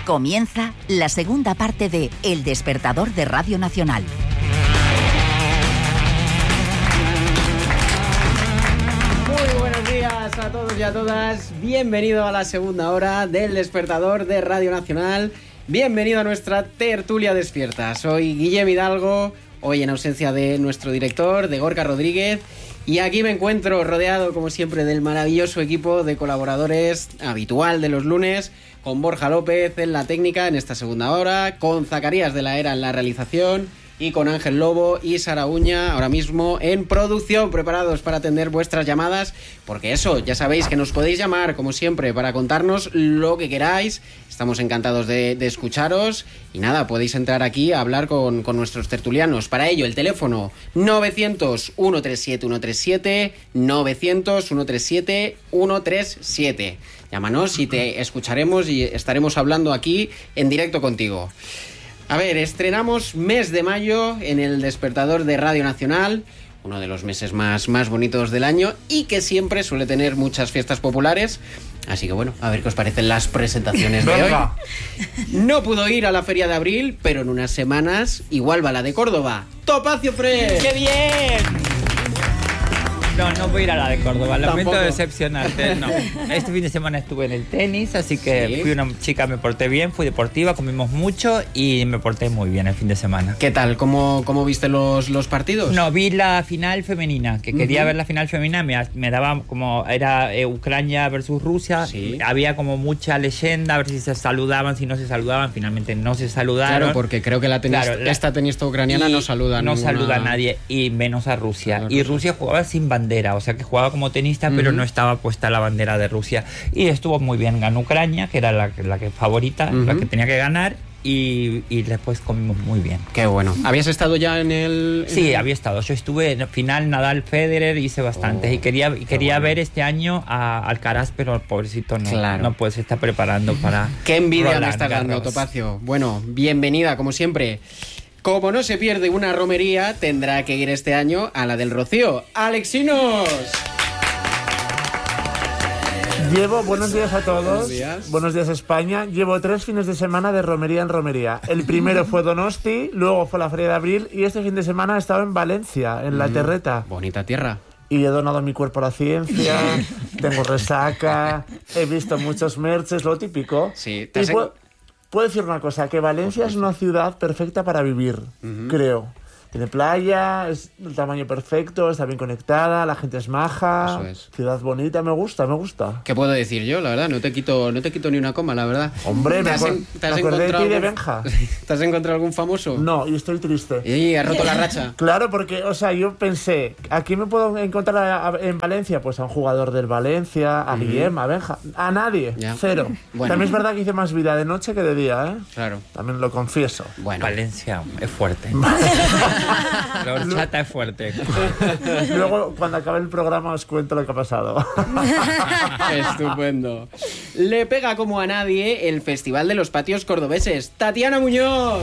Comienza la segunda parte de El Despertador de Radio Nacional. Muy buenos días a todos y a todas. Bienvenido a la segunda hora del Despertador de Radio Nacional. Bienvenido a nuestra tertulia despierta. Soy Guillem Hidalgo, hoy en ausencia de nuestro director, de Gorka Rodríguez. Y aquí me encuentro rodeado, como siempre, del maravilloso equipo de colaboradores habitual de los lunes, con Borja López en la técnica en esta segunda hora, con Zacarías de la Era en la realización y con Ángel Lobo y Sara Uña ahora mismo en producción, preparados para atender vuestras llamadas, porque eso, ya sabéis que nos podéis llamar, como siempre, para contarnos lo que queráis. Estamos encantados de escucharos y nada, podéis entrar aquí a hablar con nuestros tertulianos. Para ello, el teléfono 900-137-137, 900-137-137. Llámanos y te escucharemos y estaremos hablando aquí en directo contigo. A ver, estrenamos mes de mayo en el Despertador de Radio Nacional, uno de los meses más bonitos del año y que siempre suele tener muchas fiestas populares. Así que bueno, a ver qué os parecen las presentaciones de hoy. No pudo ir a la Feria de Abril, pero en unas semanas igual va la de Córdoba. ¡Topacio Fresh! ¡Qué bien! No voy a ir a la de Córdoba, lamento decepcionarte, no. Este fin de semana estuve en el tenis, así que ¿sí? Fui una chica, me porté bien, fui deportiva, comimos mucho y me porté muy bien el fin de semana. ¿Qué tal? ¿Cómo viste los partidos? No, vi la final femenina, que quería ver la final femenina, me daba como, era Ucrania versus Rusia, había como mucha leyenda, a ver si se saludaban, si no se saludaban, finalmente no se saludaron. Claro, porque creo que esta tenista ucraniana no saluda no saluda a nadie, y menos a Rusia. Claro, y Rusia jugaba sin bandera, o sea que jugaba como tenista, pero no estaba puesta la bandera de Rusia. Y estuvo muy bien, ganó Ucrania, que era la que favorita, la que tenía que ganar, y después comimos muy bien. Qué bueno. ¿Habías estado ya en el...? Sí, había estado. Yo estuve en el final, Nadal-Federer, hice bastantes, y quería ver este año a Alcaraz, pero pobrecito no puede, se está preparando para... Qué envidia me estás dando, Topacio. Bueno, bienvenida, como siempre. Como no se pierde una romería, tendrá que ir este año a la del Rocío. ¡Alexinos! Buenos días a todos. Buenos días España. Llevo 3 fines de semana de romería en romería. El primero fue Donosti, luego fue la Feria de Abril y este fin de semana he estado en Valencia, en La Terreta. Bonita tierra. Y he donado mi cuerpo a la ciencia, tengo resaca, he visto muchos merches, lo típico. Sí, puedo decir una cosa, que Valencia es una ciudad perfecta para vivir, creo. Tiene playa, es el tamaño perfecto, está bien conectada, la gente es maja, eso es. Ciudad bonita, me gusta. ¿Qué puedo decir yo? La verdad, no te quito ni una coma, la verdad. Hombre, me acordé de ti de Benja. ¿Te has encontrado algún famoso? No, y estoy triste. ¿Y has roto la racha? Claro, porque, o sea, yo pensé, ¿aquí me puedo encontrar en Valencia? Pues a un jugador del Valencia, a Guillem, a Benja, a nadie, cero. Bueno. También es verdad que hice más vida de noche que de día, ¿eh? Claro. También lo confieso. Bueno. Valencia es fuerte. La horchata es fuerte. Luego, cuando acabe el programa, os cuento lo que ha pasado. Estupendo. Le pega como a nadie el Festival de los Patios Cordobeses. ¡Tatiana Muñoz!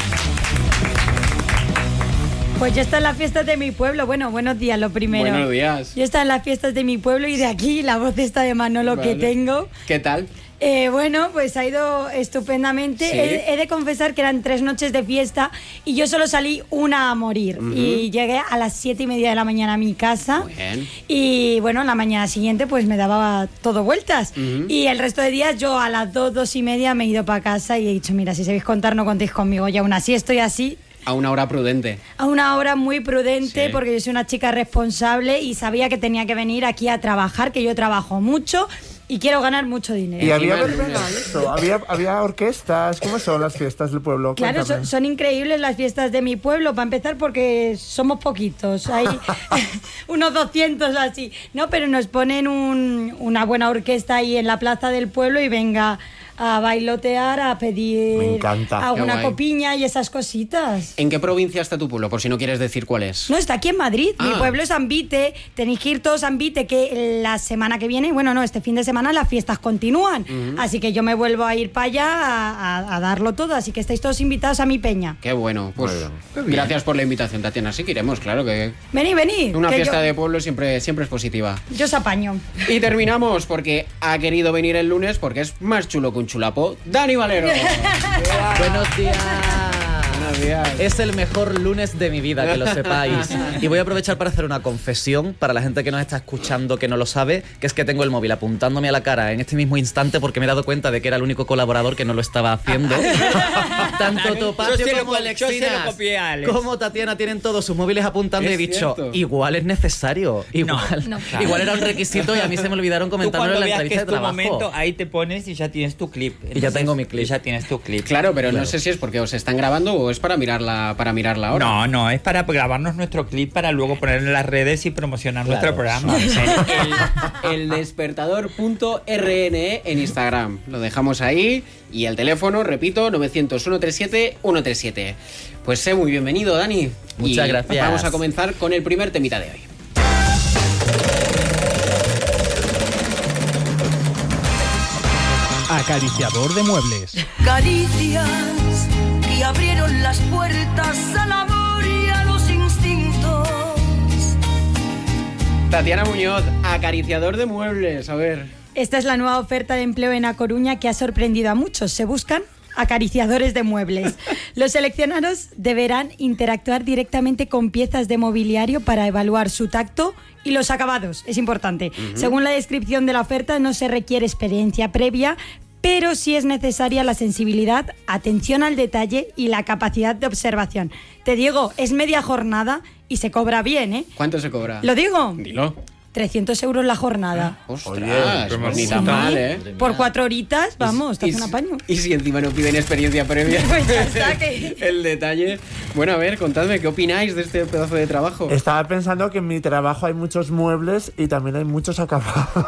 Pues yo estoy en las fiestas de mi pueblo. Bueno, buenos días, lo primero. Buenos días. Yo estoy en las fiestas de mi pueblo y de aquí la voz esta de Manolo que tengo. ¿Qué tal? Bueno, pues ha ido estupendamente. ¿Sí? He de confesar que eran 3 noches de fiesta y yo solo salí una a morir. Y llegué a las 7:30 de la mañana a mi casa. Muy bien. Y bueno, la mañana siguiente pues me daba todo vueltas. Y el resto de días yo a las 2:30 me he ido para casa y he dicho, mira, si sabéis contar no contéis conmigo. Y aún así estoy así. A una hora prudente. A una hora muy prudente, porque yo soy una chica responsable y sabía que tenía que venir aquí a trabajar, que yo trabajo mucho y quiero ganar mucho dinero. Y había verbena, eso, había orquestas. ¿Cómo son las fiestas del pueblo? Claro, son increíbles las fiestas de mi pueblo, para empezar porque somos poquitos, hay unos 200 así. No, pero nos ponen una buena orquesta ahí en la plaza del pueblo y venga a bailotear, a pedir alguna copiña y esas cositas. ¿En qué provincia está tu pueblo? Por si no quieres decir cuál es. No, está aquí en Madrid. Mi pueblo es Ambite. Tenéis que ir todos a Ambite, que la semana que viene, este fin de semana las fiestas continúan. Así que yo me vuelvo a ir para allá a darlo todo. Así que estáis todos invitados a mi peña. Qué bueno. Pues gracias por la invitación, Tatiana. Sí que iremos, claro que... Vení. Una fiesta de pueblo siempre es positiva. Yo os apaño. Y terminamos porque ha querido venir el lunes porque es más chulo que con chulapó, Dani Valero. Buenos días. Buenos días. Es el mejor lunes de mi vida, que lo sepáis. Y voy a aprovechar para hacer una confesión para la gente que nos está escuchando que no lo sabe, que es que tengo el móvil apuntándome a la cara en este mismo instante porque me he dado cuenta de que era el único colaborador que no lo estaba haciendo. Tanto Topacio como Alexinas como Tatiana tienen todos sus móviles apuntando y he dicho, igual es necesario. Igual era un requisito y a mí se me olvidaron comentarlo en la entrevista de trabajo. Momento, ahí te pones y ya tienes tu clip. Entonces, y ya tengo mi clip. Ya tienes tu clip. Claro, pero no sé si es porque os están grabando o es para mirarla ahora. No, es para grabarnos nuestro clip para luego ponerlo en las redes y promocionar nuestro programa. El despertador.rne en Instagram. Lo dejamos ahí. Y el teléfono, repito, 900-137-137. Pues sé muy bienvenido, Dani. Muchas gracias. Vamos a comenzar con el primer temita de hoy. Acariciador de muebles. Caricias que abrieron las puertas al amor y a los instintos. Tatiana Muñoz, acariciador de muebles. A ver. Esta es la nueva oferta de empleo en A Coruña que ha sorprendido a muchos. Se buscan acariciadores de muebles. Los seleccionados deberán interactuar directamente con piezas de mobiliario para evaluar su tacto y los acabados. Es importante. Según la descripción de la oferta, no se requiere experiencia previa, pero sí es necesaria la sensibilidad, atención al detalle y la capacidad de observación. Te digo, es media jornada y se cobra bien, ¿eh? ¿Cuánto se cobra? ¿Lo digo? Dilo. 300 euros la jornada. Ostras, pues ni tan mal, ¿eh? Por 4 horitas, vamos, te hace un apaño. Y si encima no piden experiencia previa. Pues ya está, que... El detalle. Bueno, a ver, contadme, ¿qué opináis de este pedazo de trabajo? Estaba pensando que en mi trabajo hay muchos muebles y también hay muchos acabados.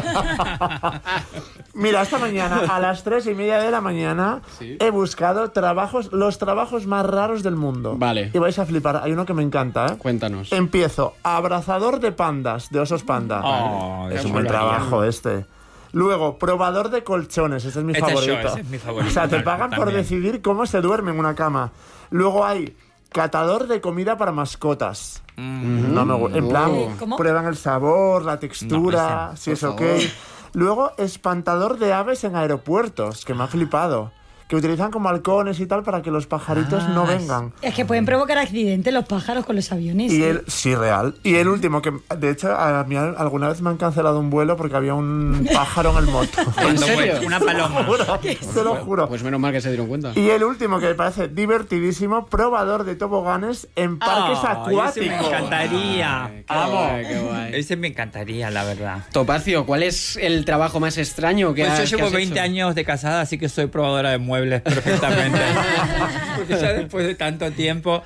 Mira, esta mañana, a las 3:30 de la mañana, he buscado los trabajos más raros del mundo. Vale. Y vais a flipar, hay uno que me encanta, ¿eh? Cuéntanos. Empiezo, abrazador de pandas, de osos panda. Es un buen trabajo este. Luego, probador de colchones, ese es mi favorito. Ese es mi favorito. O sea, te pagan por decidir cómo se duerme en una cama. Luego hay catador de comida para mascotas. No me gusta. En plan, ¿cómo? prueban el sabor, la textura, si es ok. Luego, espantador de aves en aeropuertos, que me ha flipado. Que utilizan como halcones y tal para que los pajaritos no vengan. Es que pueden provocar accidentes los pájaros con los aviones. Y sí, real. Y el último, que de hecho a mí alguna vez me han cancelado un vuelo porque había un pájaro en el moto. ¿En serio? Una paloma. Te lo juro. Pues menos mal que se dieron cuenta. Y el último, que me parece divertidísimo, probador de toboganes en parques acuáticos. Ese me encantaría. Qué guay. Ese me encantaría, la verdad. Topacio, ¿cuál es el trabajo más extraño que Pues has yo llevo que has 20 hecho? años de casada, así que soy probadora de muebles perfectamente. Porque ya después de tanto tiempo...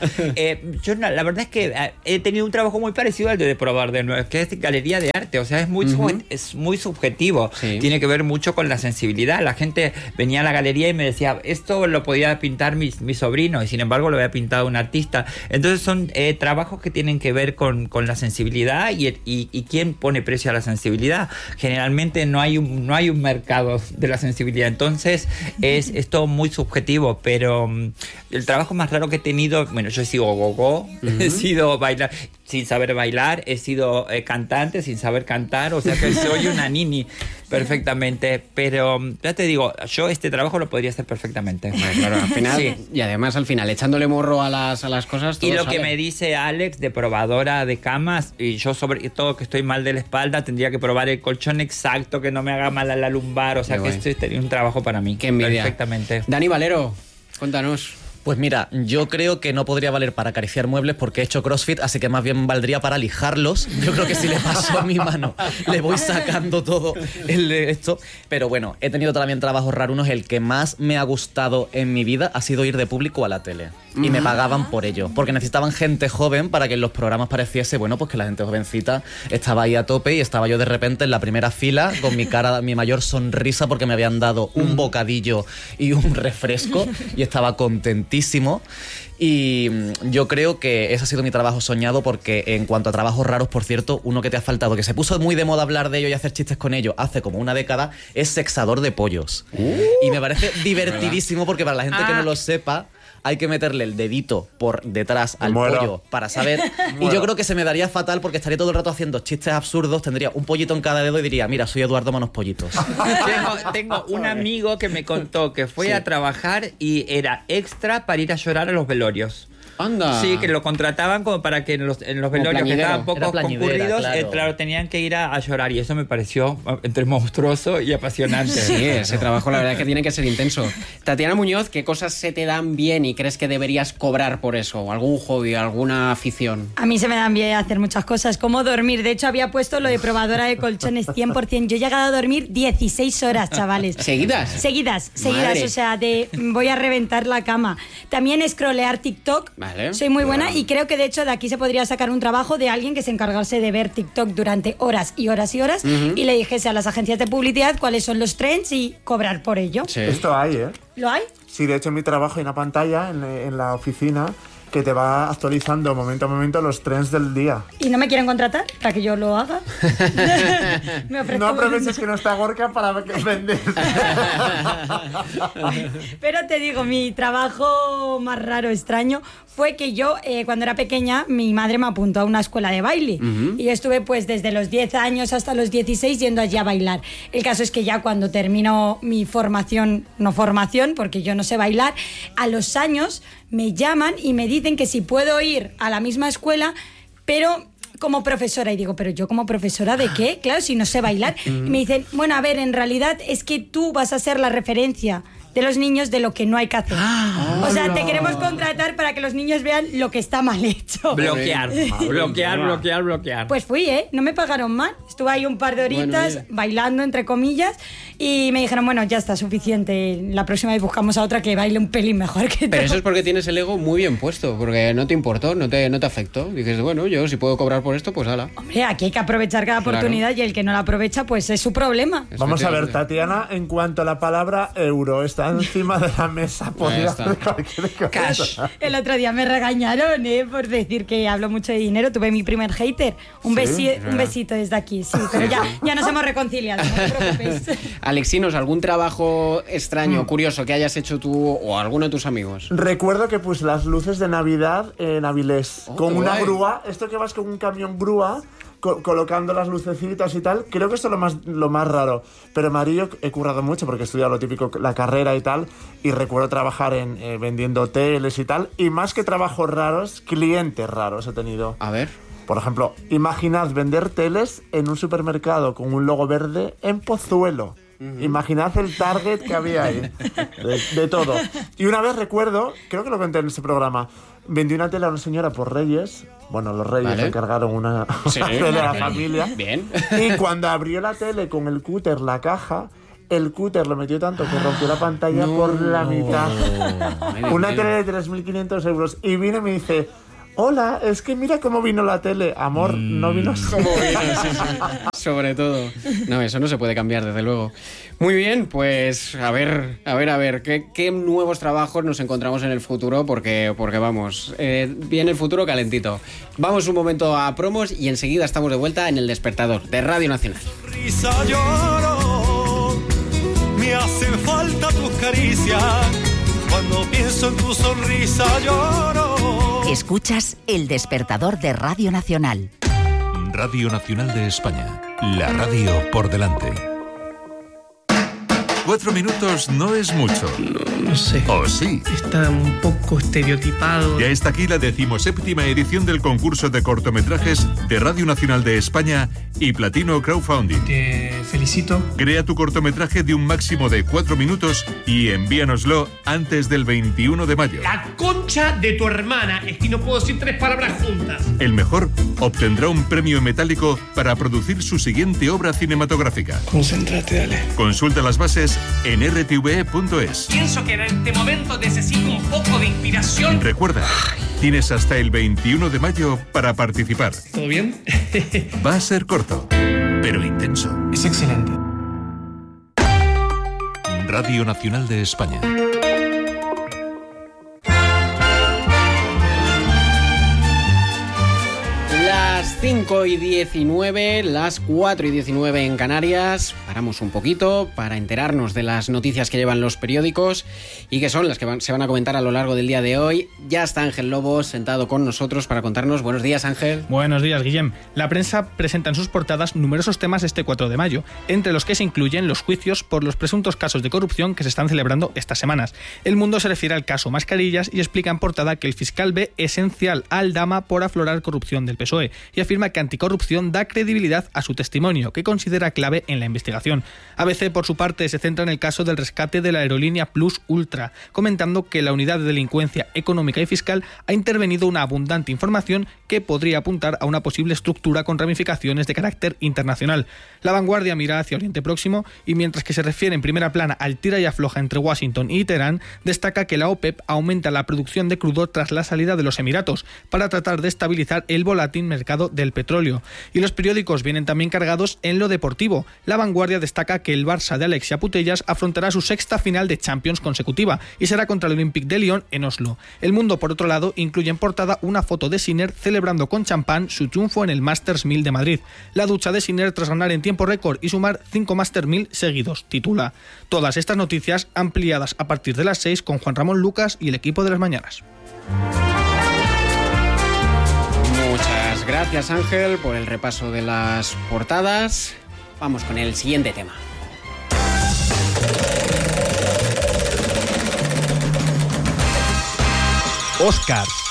yo la verdad es que he tenido un trabajo muy parecido al de probador de muebles, que es galería de arte. O sea, es muy subjetivo. Sí. Tiene que ver mucho con la sensibilidad. La gente venía a la galería y me decía, esto lo podía pintar mi sobrino, y sin embargo lo había pintado un artista. Entonces son trabajos que tienen que ver con la sensibilidad y quién pone precio a la sensibilidad. Generalmente no hay un mercado de la sensibilidad. Entonces es todo muy subjetivo, pero el trabajo más raro que he tenido, bueno, yo he sido gogo, he sido bailar sin saber bailar, he sido cantante sin saber cantar, o sea que soy una nini perfectamente, pero ya te digo, yo este trabajo lo podría hacer perfectamente. Claro, al final, Sí. y además al final, echándole morro a las cosas, todo Y lo sale. que me dice Alex de probadora de camas, y yo sobre todo que estoy mal de la espalda, tendría que probar el colchón exacto, que no me haga mal a la lumbar, o sea Qué que guay. este sería un trabajo para mí. Qué envidia. Perfectamente. Dani Valero, cuéntanos. Pues mira, yo creo que no podría valer para acariciar muebles porque he hecho CrossFit, así que más bien valdría para lijarlos. Yo creo que si le paso a mi mano le voy sacando todo esto. Pero bueno, he tenido también trabajos rarunos. El que más me ha gustado en mi vida ha sido ir de público a la tele. Y me pagaban por ello, porque necesitaban gente joven para que en los programas pareciese, bueno, pues que la gente jovencita estaba ahí a tope, y estaba yo de repente en la primera fila con mi cara, mi mayor sonrisa, porque me habían dado un bocadillo y un refresco y estaba contentísimo. Y yo creo que ese ha sido mi trabajo soñado, porque en cuanto a trabajos raros, por cierto, uno que te ha faltado, que se puso muy de moda hablar de ello y hacer chistes con ello hace como una década, es sexador de pollos. Y me parece divertidísimo, porque para la gente que no lo sepa, hay que meterle el dedito por detrás al pollo para saber. Y yo creo que se me daría fatal, porque estaría todo el rato haciendo chistes absurdos, tendría un pollito en cada dedo y diría, mira, soy Eduardo Manos Pollitos. Tengo un amigo que me contó que fue a trabajar y era extra para ir a llorar a los velorios. Anda. Sí, que lo contrataban como para que en los velorios que estaban poco concurridos, claro, tenían que ir a llorar, y eso me pareció entre monstruoso y apasionante. Sí, ese trabajo la verdad es que tiene que ser intenso. Tatiana Muñoz, ¿qué cosas se te dan bien y crees que deberías cobrar por eso? ¿Algún hobby, alguna afición? A mí se me dan bien hacer muchas cosas, como dormir. De hecho, había puesto lo de probadora de colchones 100%. Yo he llegado a dormir 16 horas, chavales. ¿Seguidas? Seguidas, Madre. o sea, voy a reventar la cama. También scrollear TikTok. Vale. Soy muy buena, y creo que de hecho de aquí se podría sacar un trabajo de alguien que se encargase de ver TikTok durante horas y horas y horas, y le dijese a las agencias de publicidad cuáles son los trends y cobrar por ello. Sí. Esto hay, ¿eh? ¿Lo hay? Sí, de hecho en mi trabajo hay una pantalla en la oficina que te va actualizando momento a momento los trends del día. ¿Y no me quieren contratar para que yo lo haga? Me ofrezco. No aproveches que no está Gorka para vender. Pero te digo, mi trabajo más raro, extraño, fue que yo, cuando era pequeña, mi madre me apuntó a una escuela de baile. Y yo estuve pues desde los 10 años hasta los 16 yendo allí a bailar. El caso es que ya cuando terminó mi formación, no formación, porque yo no sé bailar, a los años me llaman y me dicen que si puedo ir a la misma escuela, pero como profesora. Y digo, ¿pero yo como profesora de qué? Claro, si no sé bailar. Y me dicen, bueno, a ver, en realidad es que tú vas a ser la referencia de los niños de lo que no hay que hacer. O sea, te queremos contratar para que los niños vean lo que está mal hecho. Bloquear. Pues fui, no me pagaron mal. Estuve ahí un par de horitas bailando, entre comillas, y me dijeron, bueno, ya está, suficiente. La próxima vez buscamos a otra que baile un pelín mejor que tú. Pero eso es porque tienes el ego muy bien puesto, porque no te importó, no te afectó. Dices, bueno, yo si puedo cobrar por esto, pues hala. Hombre, aquí hay que aprovechar cada oportunidad, y el que no la aprovecha, pues es su problema. Vamos a ver, Tatiana, en cuanto a la palabra euro, está encima de la mesa. Podría hacer cualquier cosa. Cash. El otro día me regañaron por decir que hablo mucho de dinero. Tuve mi primer hater. Un besito desde aquí, sí. Pero ya nos hemos reconciliado, no te preocupes. Alexinos, ¿algún trabajo extraño, curioso que hayas hecho tú o alguno de tus amigos? Recuerdo que puse las luces de Navidad en Avilés con una grúa. Esto que vas con un camión grúa colocando las lucecitas y tal. Creo que esto es lo más raro. Pero Marillo he currado mucho porque he estudiado lo típico, la carrera y tal, y recuerdo trabajar en vendiendo hoteles y tal, y más que trabajos raros, clientes raros he tenido. A ver. Por ejemplo, imaginad vender teles en un supermercado con un logo verde en Pozuelo. Imaginad el target que había ahí, de todo. Y una vez recuerdo, creo que lo conté en este programa, vendí una tele a una señora por Reyes. Bueno, los Reyes encargaron una tele a la familia. Bien. Y cuando abrió la tele con el cúter, la caja, el cúter lo metió tanto que rompió la pantalla por la mitad. Una tele de 3.500 euros. Y vino y me dice, hola, es que mira cómo vino la tele. Amor, no vino así. ¿Cómo vino? Sí. Sobre todo. No, eso no se puede cambiar, desde luego. Muy bien, pues a ver, ¿qué nuevos trabajos nos encontramos en el futuro? Porque vamos, viene el futuro calentito. Vamos un momento a promos y enseguida estamos de vuelta en El Despertador de Radio Nacional. Sonrisa lloro, me hacen falta tus caricias. Cuando pienso en tu sonrisa lloro. Escuchas El Despertador de Radio Nacional. Radio Nacional de España. La radio por delante. 4 minutos no es mucho. No sé. ¿O sí? Está un poco estereotipado. Ya está aquí la 17ª edición del concurso de cortometrajes de Radio Nacional de España y Platino Crowdfunding. Te felicito. Crea tu cortometraje de un máximo de 4 minutos y envíanoslo antes del 21 de mayo. La concha de tu hermana. Es que no puedo decir 3 palabras juntas. El mejor obtendrá un premio metálico para producir su siguiente obra cinematográfica. Concéntrate, dale. Consulta las bases en rtve.es. Pienso que en este momento necesito un poco de inspiración. Recuerda, tienes hasta el 21 de mayo para participar. ¿Todo bien? Va a ser corto, pero intenso. Es excelente. Radio Nacional de España. 5:19, las 4:19 en Canarias. Paramos un poquito para enterarnos de las noticias que llevan los periódicos y que son las que se van a comentar a lo largo del día de hoy. Ya está Ángel Lobo sentado con nosotros para contarnos. Buenos días, Ángel. Buenos días, Guillem. La prensa presenta en sus portadas numerosos temas este 4 de mayo, entre los que se incluyen los juicios por los presuntos casos de corrupción que se están celebrando estas semanas. El Mundo se refiere al caso Mascarillas y explica en portada que el fiscal ve esencial a Aldama por aflorar corrupción del PSOE y afirma que Anticorrupción da credibilidad a su testimonio, que considera clave en la investigación. ABC, por su parte, se centra en el caso del rescate de la aerolínea Plus Ultra, comentando que la Unidad de Delincuencia Económica y Fiscal ha intervenido una abundante información que podría apuntar a una posible estructura con ramificaciones de carácter internacional. La Vanguardia mira hacia Oriente Próximo y, mientras que se refiere en primera plana al tira y afloja entre Washington y Teherán, destaca que la OPEP aumenta la producción de crudo tras la salida de los Emiratos para tratar de estabilizar el volátil mercado del petróleo. Y los periódicos vienen también cargados en lo deportivo. La Vanguardia destaca que el Barça de Alexia Putellas afrontará su sexta final de Champions consecutiva y será contra el Olympique de Lyon en Oslo. El Mundo, por otro lado, incluye en portada una foto de Sinner celebrando con champán su triunfo en el Masters 1000 de Madrid. La ducha de Sinner tras ganar en tiempo récord y sumar 5 Masters 1000 seguidos, titula. Todas estas noticias ampliadas a partir de las 6 con Juan Ramón Lucas y el equipo de las mañanas. Muchas gracias, Ángel, por el repaso de las portadas. Vamos con el siguiente tema. Oscars.